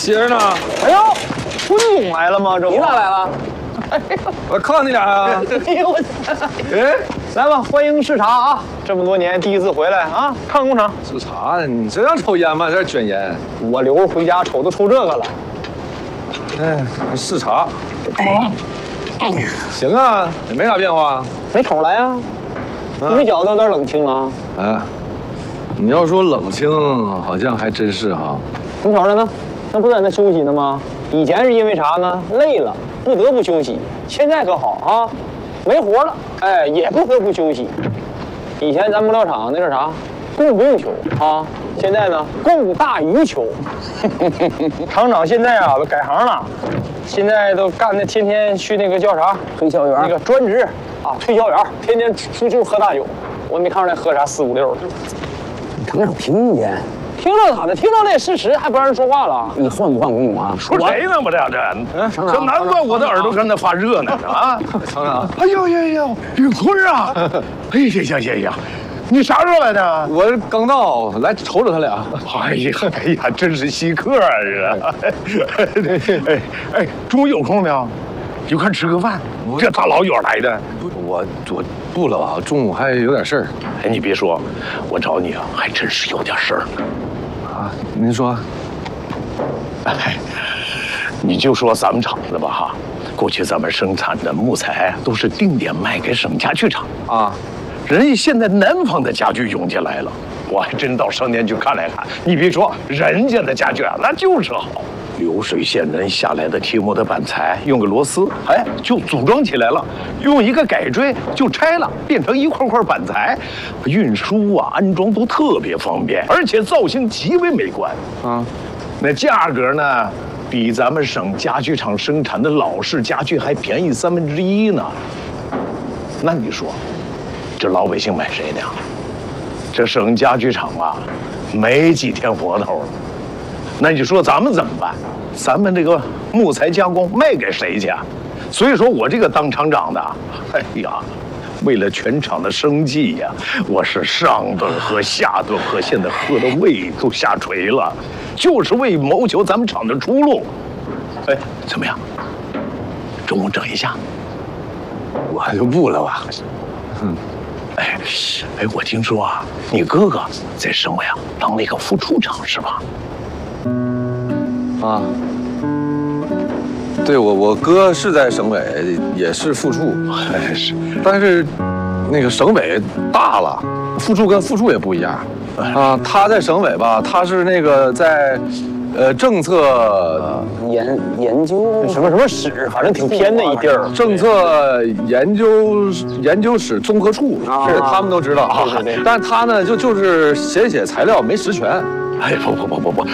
歇着呢。 哎呦，春总来了吗？这不你咋来了？ 我看你俩呀。 哎呦我，哎，来吧，欢迎视察啊！这么多年第一次回来啊，看工厂。 视察呢？你这让抽烟吗？这卷烟。 我留着回家瞅都出这个了。 哎，视察。 哎， 行啊，也没啥变化。 没瞅来呀？你没觉得有点冷清了？ 哎，你要说冷清，好像还真是哈。 你瞅着呢，那不在那休息呢吗？以前是因为啥呢？累了，不得不休息。现在可好啊，没活了，哎，也不得不休息。以前咱木料厂那叫啥，供不应求啊。现在呢，供大于求。厂长现在啊都改行了，现在都干的天天去那个叫啥推销员， 那个专职啊，推销员，天天出去喝大酒。我也没看出来喝啥4、5、6的。 厂长听见。 听着咋的？听着那事实，还不让人说话了？ 你换不换工种啊？ 说谁呢？我这这难怪我的耳朵跟那发热呢啊！ 厂长， 哎呦呦呦，允坤啊！哎呀，你啥时候来的？ 我刚到，来瞅瞅他俩。 哎呀，真是稀客啊！哎，中午有空没有？一块吃个饭。这大老远来的， 我不了啊，中午还有点事儿。 哎，你别说，我找你啊，还真是有点事儿。 啊，您说。 哎，你就说咱们厂子吧哈，过去咱们生产的木材都是定点卖给省家具厂啊， 人家现在南方的家具涌进来了，我还真到商店去看了看。你别说，人家的家具啊，那就是好。流水线人下来的贴膜的板材，用个螺丝，哎，就组装起来了；用一个改锥就拆了，变成一块块板材。运输啊、安装都特别方便，而且造型极为美观。 啊， 那价格呢，比咱们省家具厂生产的老式家具还便宜1/3呢。那你说，这老百姓买谁的呀？这省家具厂啊，没几天活头了。那你说咱们怎么办？咱们这个木材加工卖给谁去啊？所以说我这个当厂长的，哎呀，为了全厂的生计呀，我是上顿喝下顿喝，现在喝的胃都下垂了，就是为谋求咱们厂的出路。哎，怎么样？中午整一下？ 我就不了吧。 哎，我听说啊，你哥哥在省委啊当了一个副处长是吧？ 啊，对，我哥是在省委，也是副处， 是， 但是那个省委大了，副处跟副处也不一样啊。他在省委吧，他是那个在政策研究什么室，反正挺偏的一地儿。 政策研究室综合处是他们都知道， 对。 但他呢就是写材料没实权。 哎，不。